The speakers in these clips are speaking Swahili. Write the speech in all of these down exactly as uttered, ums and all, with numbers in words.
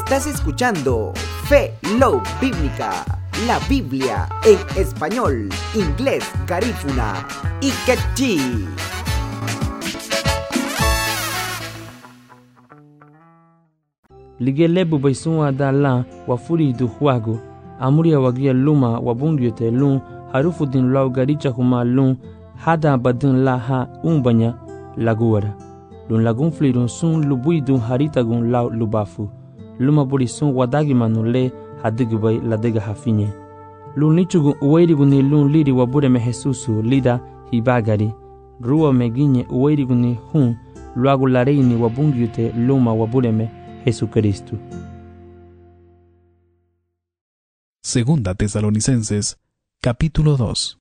Estás escuchando Fe Love Bíblica, la Biblia en español, inglés, garífuna y quechí. Ligelebu baisunwa da la wa furi du huago, amuria wagia luma wa bungyote lun, harufu din lau garicha huma lun, hada badun la ha umbanya laguara. Lun lagun flirun sun lubui dun haritagun lau lubafu. Luma buri sun wadagi manu le hadigubay ladega hafinye. Lun lichugun uwairiguni lun liri wabure me Jesusu lida hibagari. Rua meginye uwairiguni hun luagu lareini wabungyute luma wabure me Jesucristo. Segunda Tesalonicenses, capítulo dos.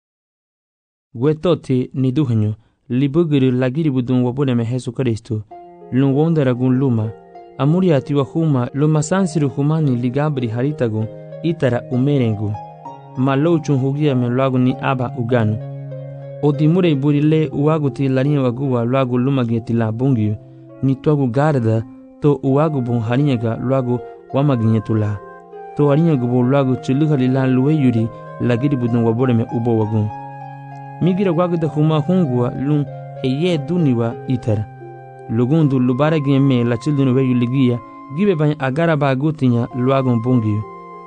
Gwetoti ni duhenyo, libugiri lagiri budun wabure me Jesucristo, lun wondaragun luma, amuria tiwa huma luma sansiru humani ligabri haritagun, itara umerengu, malouchun hugia me luagu ni aba uganu. Odimure iburile uaguti larinye wagua luagu luma geti la bungyu, ni tuagu garda, to uagu bon harinyaga luagu wamaginyetula. To harinyaga bon luagu chiluhalila luwe yuri lagiri budun wabure me ubo wagun. Migira wagda huma hungua lun heye duniwa itara. Lugundu lubara geme la children we yuligia gibe bany agara bagutinya luagun bungiyo.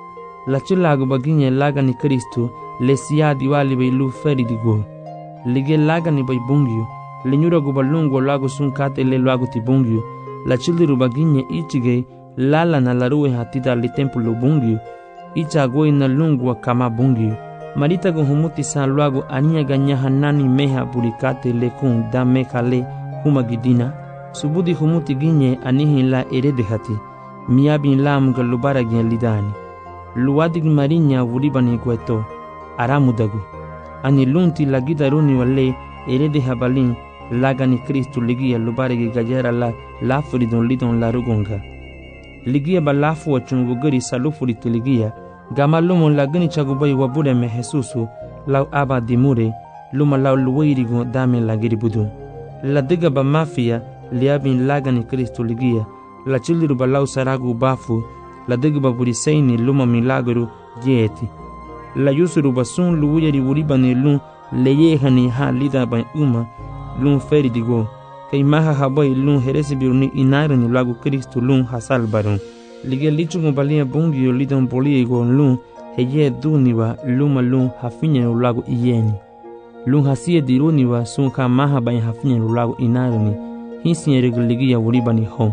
La chilagu baginye laga ni Kristo le siya diwali bay lu feri digo. Lige laga ni bay bungiyo. Lenyura gubalungo luagu sunkate le luagu ti bungiyo. La children baginye ichige lala na laruwe hatita li templo bungiyo. Icha goi na lungwa kama bungiyo. Marita gun humuti san luagu ania ganya hanani meha burikate le kun da meka le humagidina. Subudi humuti ginye anihin la eredehati. Miabin lam galubara gin lidani. Luwadig marinya wuribani gweto. Aramudagu. Ani lunti lagidaruni wale eredeha balin lagani Kristu ligia lubarigi gajera la lafuridon lidon la rugunga. Ligia balafu wa chunguguri salufuriti ligia. Gamalumo lagani chagubai wabure me Jesusu lau aba dimure luma lau luwairigo dame lagiri budu. La diga ba mafia liabin lagani Kristu ligia. La chiliru ba lau saragu bafu la diga ba buriseini luma milagru jeti. La yusuru ba sun luwiri wuribani lun leyehani ha lida ba uma lun feri digo. Kay maha habai lun heresi biruni inairani lagu Kristu lun hasal barun. Ligia lichungu balia bungiyo lidon bolia igon lun heye duniwa luma lun hafinya ulagu iyeni. Lun hasie diruniwa sunka maha bain hafinya ulagu inarani hinsi ligia wuribani hon.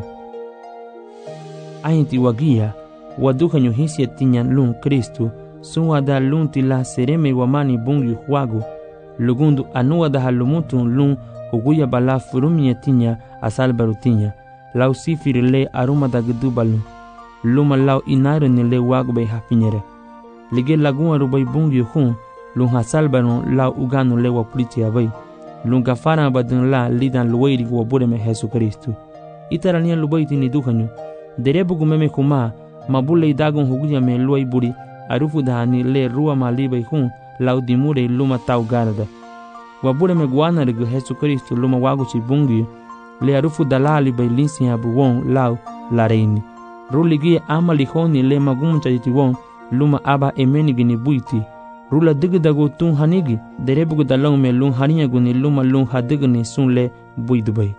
Ainti wagia wadukanyo hinsi tinyan lun Kristu sunwa da lun tila sereme wamani bungiyo huagu. Lugundu anuwa da halumutun lun huguya bala furumye tinya asal barutinya. Lau sifiri le aruma da gidubalun. Luma lau inairo ni le wagbay hafinyere. Lige lagun arubay bungi hun, lun hasalbanon lau ugano le wapuliti abay. Lun gafara badun la lidan luwairi wabure me Jesucristo. Itaranian lubaiti ni duhanyo. Derebu gumeme kuma, mabule idagon huguya me luay buri, arufu dahani le rua malibay hun, lau dimure luma tau garda. Wabure me guana rigo Jesucristo luma waguchi bungi, le arufu dalali bay linsi abuwon lau lareini. Ruligia ama lihoni le magumuncha yitiwon luma aba emeni gini buiti. Rula digidago tun hanigi derebugu dalong me lun haniya guni luma lun hadigni sun le buidubay.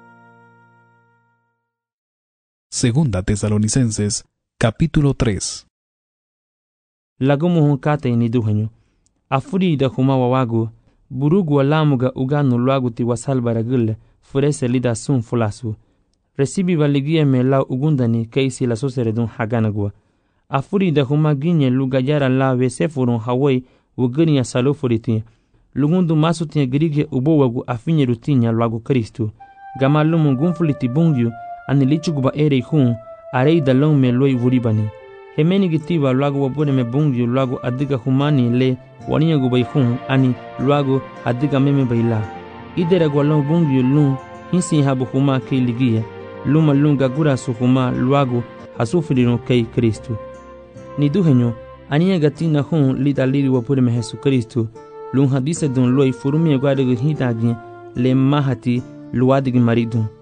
Segunda Tesalonicenses, capítulo tres. Lagumu hunkate ni duhenyo. Afuri da huma wawagu burugu alamuga uganu luagu ti wasalbaragule furese lida sun fulasu. Recibi valigia me lau ugundani keisi la soseredun haganagua. Afuri da huma ginye lugayara la vesefurun hawai ugani ya salufuriti. Lugundu masu tinya girige ubowagu afinye rutinya luagu Kristu. Gamalumu gunfuliti bungyu anilichuguba ere hun arei da long me loi vuribani. Hemeni gitiba luagu wabune me bungyu luagu adiga humani le waniya gubai hun ani luagu adiga meme baila. Idera gwalong bungyu lun hinsi habu huma kei ligia. Luma lunga gura suhuma luagu hasufirino kei Kristu. Ni duhenyo, aniya gatina hun lida liri wapure me Jesucristo, lun hadise dun loi furumie guadegu hitagin le mahati luadigi maridun.